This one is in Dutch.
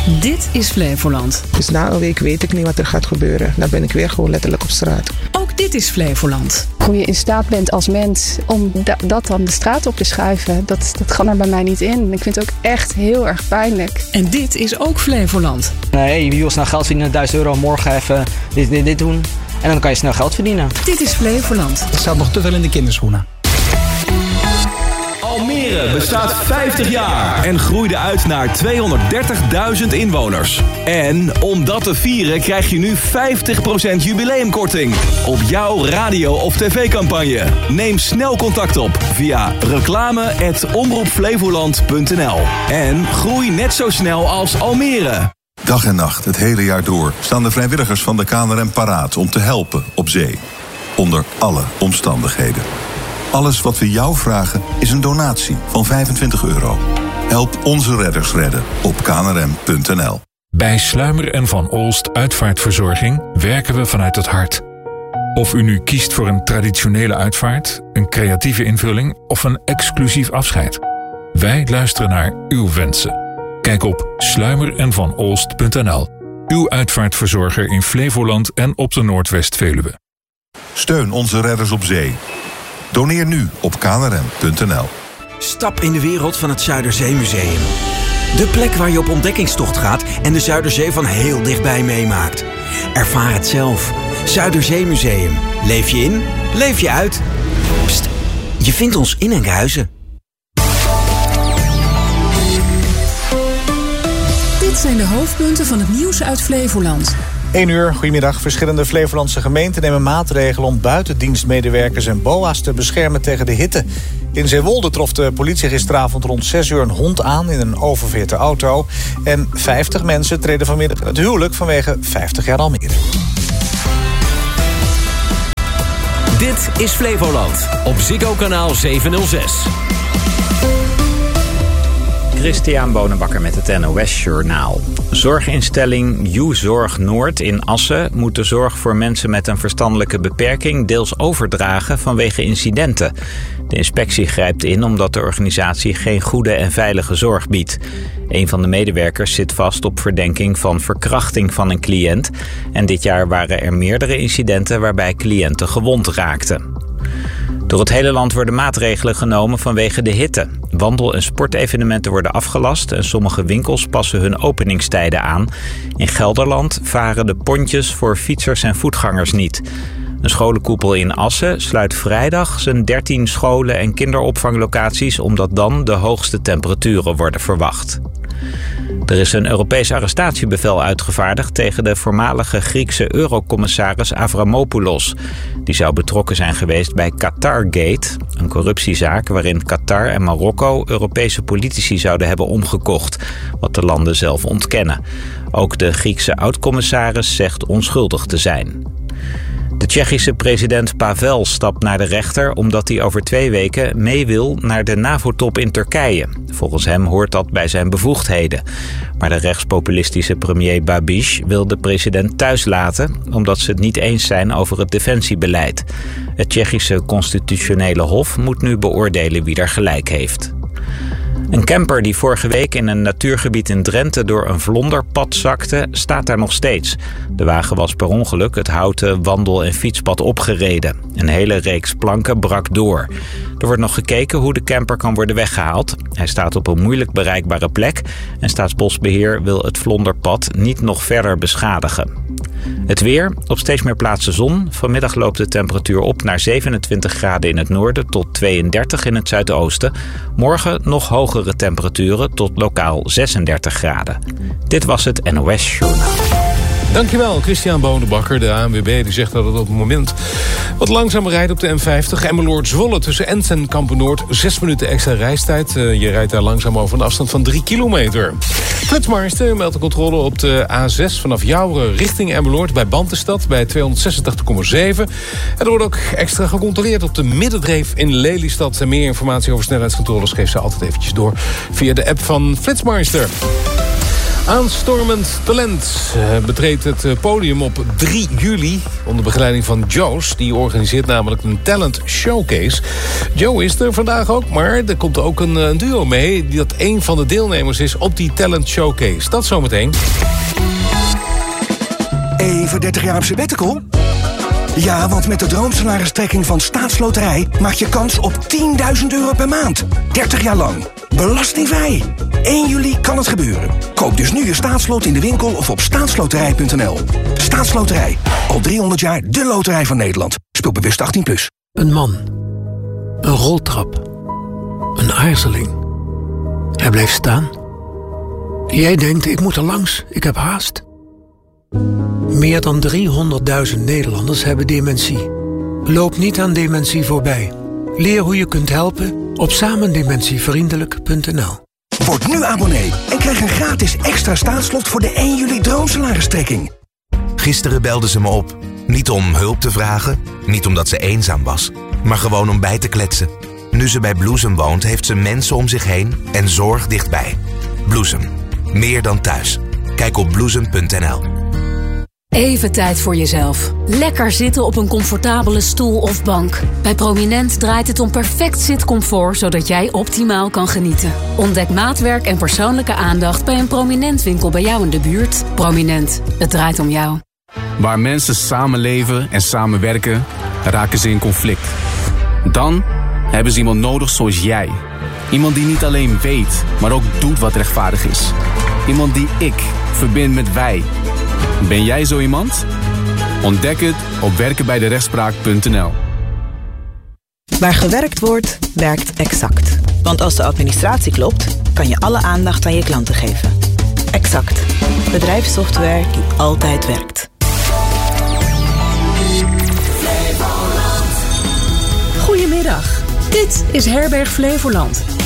Dit is Flevoland. Dus na een week weet ik niet wat er gaat gebeuren. Dan ben ik weer gewoon letterlijk op straat. Ook dit is Flevoland. Hoe je in staat bent als mens om dat dan de straat op te schuiven, dat kan er bij mij niet in. Ik vind het ook echt heel erg pijnlijk. En dit is ook Flevoland. Nee, je wil snel geld verdienen, €1000, morgen even dit doen. En dan kan je snel geld verdienen. Dit is Flevoland. Het staat nog te veel in de kinderschoenen. Almere bestaat 50 jaar en groeide uit naar 230.000 inwoners. En om dat te vieren krijg je nu 50% jubileumkorting op jouw radio- of tv-campagne. Neem snel contact op via reclame@omroepflevoland.nl. En groei net zo snel als Almere. Dag en nacht, het hele jaar door, staan de vrijwilligers van de KNRM paraat om te helpen op zee. Onder alle omstandigheden. Alles wat we jou vragen is een donatie van €25. Help onze redders redden op knrm.nl. Bij Sluimer en Van Olst Uitvaartverzorging werken we vanuit het hart. Of u nu kiest voor een traditionele uitvaart, een creatieve invulling of een exclusief afscheid. Wij luisteren naar uw wensen. Kijk op sluimerenvanolst.nl. Uw uitvaartverzorger in Flevoland en op de Noordwest-Veluwe. Steun onze redders op zee. Doneer nu op knrm.nl. Stap in de wereld van het Zuiderzeemuseum. De plek waar je op ontdekkingstocht gaat en de Zuiderzee van heel dichtbij meemaakt. Ervaar het zelf. Zuiderzeemuseum. Leef je in, leef je uit. Pst, je vindt ons in Enkhuizen. Dit zijn de hoofdpunten van het nieuws uit Flevoland. 1 uur, goedemiddag. Verschillende Flevolandse gemeenten nemen maatregelen om buitendienstmedewerkers en BOA's te beschermen tegen de hitte. In Zeewolde trof de politie gisteravond rond 6 uur een hond aan in een oververhitte auto. En 50 mensen treden vanmiddag in het huwelijk vanwege 50 jaar Almere. Dit is Flevoland op Ziggo Kanaal 706. Christian Bonenbakker met het NOS Journaal. Zorginstelling U-Zorg Noord in Assen moet de zorg voor mensen met een verstandelijke beperking deels overdragen vanwege incidenten. De inspectie grijpt in omdat de organisatie geen goede en veilige zorg biedt. Een van de medewerkers zit vast op verdenking van verkrachting van een cliënt. En dit jaar waren er meerdere incidenten waarbij cliënten gewond raakten. Door het hele land worden maatregelen genomen vanwege de hitte. Wandel- en sportevenementen worden afgelast en sommige winkels passen hun openingstijden aan. In Gelderland varen de pontjes voor fietsers en voetgangers niet. Een scholenkoepel in Assen sluit vrijdag zijn 13 scholen en kinderopvanglocaties omdat dan de hoogste temperaturen worden verwacht. Er is een Europees arrestatiebevel uitgevaardigd tegen de voormalige Griekse eurocommissaris Avramopoulos. Die zou betrokken zijn geweest bij Qatargate, een corruptiezaak waarin Qatar en Marokko Europese politici zouden hebben omgekocht, wat de landen zelf ontkennen. Ook de Griekse oud-commissaris zegt onschuldig te zijn. De Tsjechische president Pavel stapt naar de rechter omdat hij over 2 weken mee wil naar de NAVO-top in Turkije. Volgens hem hoort dat bij zijn bevoegdheden. Maar de rechtspopulistische premier Babiš wil de president thuis laten omdat ze het niet eens zijn over het defensiebeleid. Het Tsjechische constitutionele hof moet nu beoordelen wie er gelijk heeft. Een camper die vorige week in een natuurgebied in Drenthe door een vlonderpad zakte, staat daar nog steeds. De wagen was per ongeluk het houten wandel- en fietspad opgereden. Een hele reeks planken brak door. Er wordt nog gekeken hoe de camper kan worden weggehaald. Hij staat op een moeilijk bereikbare plek en Staatsbosbeheer wil het vlonderpad niet nog verder beschadigen. Het weer, op steeds meer plaatsen zon. Vanmiddag loopt de temperatuur op naar 27 graden in het noorden tot 32 in het zuidoosten. Morgen nog hogere temperaturen tot lokaal 36 graden. Dit was het NOS Journaal. Dankjewel, Christian Bonenbakker. De ANWB die zegt dat het op het moment wat langzamer rijdt op de M50. Emmeloord-Zwolle tussen Enst en Kampen-Noord. 6 minuten extra reistijd. Je rijdt daar langzaam over een afstand van 3 kilometer. Flitsmeister meldt de controle op de A6 vanaf Jouweren richting Emmeloord bij Bantenstad bij 286,7. En er wordt ook extra gecontroleerd op de Middendreef in Lelystad. En meer informatie over snelheidscontroles geeft ze altijd eventjes door via de app van Flitsmeister. Aanstormend talent betreedt het podium op 3 juli... onder begeleiding van Joe's. Die organiseert namelijk een talent showcase. Joe is er vandaag ook, maar er komt ook een duo mee... dat een van de deelnemers is op die talent showcase. Dat zometeen. Even 30 jaar op sabbatical? Ja, want met de droomsalaristrekking van Staatsloterij... maak je kans op €10.000 per maand. 30 jaar lang. Belastingvrij. 1 juli kan het gebeuren. Koop dus nu je staatslot in de winkel of op staatsloterij.nl. Staatsloterij. Al 300 jaar de loterij van Nederland. Speel bewust 18+. Een man. Een roltrap. Een aarzeling. Hij bleef staan. Jij denkt, ik moet er langs. Ik heb haast. Meer dan 300.000 Nederlanders hebben dementie. Loop niet aan dementie voorbij. Leer hoe je kunt helpen op samendementievriendelijk.nl. Word nu abonnee en krijg een gratis extra staatslot voor de 1 juli droomsalaristrekking. Gisteren belde ze me op. Niet om hulp te vragen, niet omdat ze eenzaam was, maar gewoon om bij te kletsen. Nu ze bij Bloesem woont, heeft ze mensen om zich heen en zorg dichtbij. Bloesem. Meer dan thuis. Kijk op bloesem.nl. Even tijd voor jezelf. Lekker zitten op een comfortabele stoel of bank. Bij Prominent draait het om perfect zitcomfort, zodat jij optimaal kan genieten. Ontdek maatwerk en persoonlijke aandacht bij een Prominent winkel bij jou in de buurt. Prominent, het draait om jou. Waar mensen samenleven en samenwerken, raken ze in conflict. Dan hebben ze iemand nodig zoals jij. Iemand die niet alleen weet, maar ook doet wat rechtvaardig is. Iemand die ik verbind met wij. Ben jij zo iemand? Ontdek het op werkenbijderechtspraak.nl. Waar gewerkt wordt, werkt Exact. Want als de administratie klopt, kan je alle aandacht aan je klanten geven. Exact. Bedrijfssoftware die altijd werkt. Goedemiddag. Dit is Herberg Flevoland.